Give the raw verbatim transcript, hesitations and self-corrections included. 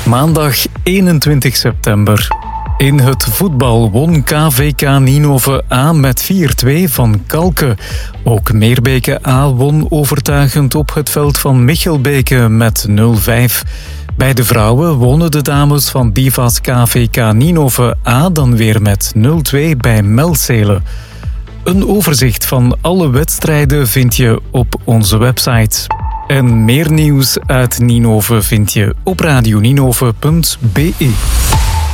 Maandag eenentwintig september. In het voetbal won K V K Ninove A met vier twee van Kalke. Ook Meerbeke A won overtuigend op het veld van Michelbeke met nul vijf. Bij de vrouwen wonnen de dames van Divas K V K Ninove A dan weer met nul twee bij Melcele. Een overzicht van alle wedstrijden vind je op onze website. En meer nieuws uit Ninove vind je op radioninove punt be.